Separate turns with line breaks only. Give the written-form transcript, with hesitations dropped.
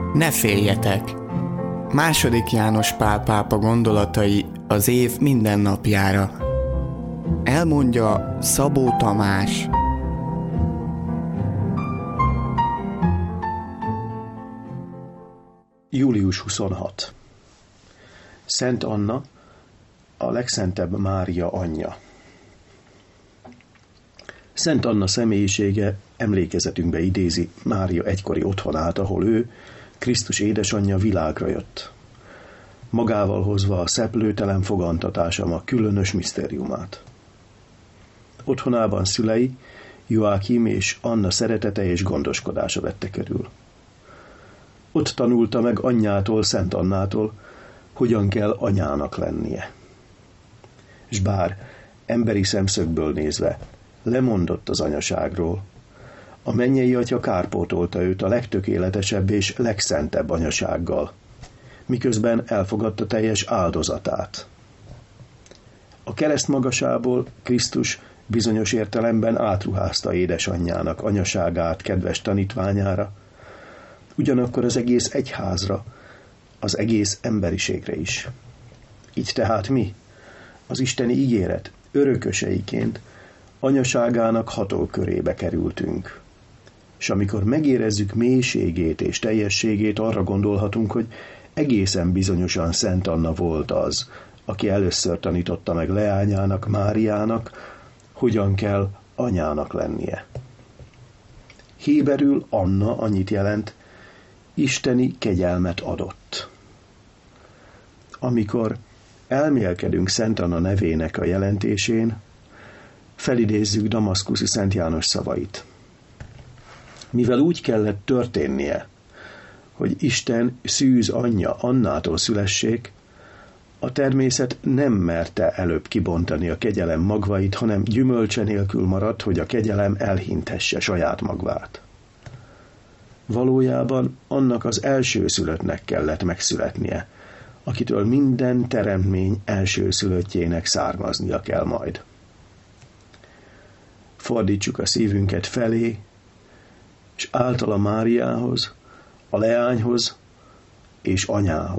Ne féljetek! II. János Pál pápa gondolatai az év minden napjára. Elmondja Szabó Tamás.
Július 26. Szent Anna, a legszentebb Mária anyja. Szent Anna személyisége emlékezetünkbe idézi Mária egykori otthonát, ahol ő, Krisztus édesanyja világra jött, magával hozva a szeplőtelen fogantatása a különös misztériumát. Otthonában szülei, Joákim és Anna szeretete és gondoskodása vette körül. Ott tanulta meg anyjától, Szent Annától, hogyan kell anyának lennie. S bár emberi szemszögből nézve lemondott az anyaságról, a mennyei atya kárpótolta őt a legtökéletesebb és legszentebb anyasággal, miközben elfogadta teljes áldozatát. A kereszt magasából Krisztus bizonyos értelemben átruházta édesanyjának anyaságát kedves tanítványára, ugyanakkor az egész egyházra, az egész emberiségre is. Így tehát mi, az isteni ígéret örököseiként anyaságának hatókörébe kerültünk. És amikor megérezzük mélységét és teljességét, arra gondolhatunk, hogy egészen bizonyosan Szent Anna volt az, aki először tanította meg leányának, Máriának, hogyan kell anyának lennie. Héberül Anna annyit jelent, isteni kegyelmet adott. Amikor elmélkedünk Szent Anna nevének a jelentésén, felidézzük damaszkuszi Szent János szavait. Mivel úgy kellett történnie, hogy Isten szűz anyja Annától szülessék, a természet nem merte előbb kibontani a kegyelem magvait, hanem gyümölcse nélkül maradt, hogy a kegyelem elhintesse saját magvát. Valójában annak az elsőszülöttnek kellett megszületnie, akitől minden teremtmény elsőszülöttjének származnia kell majd. Fordítsuk a szívünket felé, és általa Máriához, a leányhoz és anyához.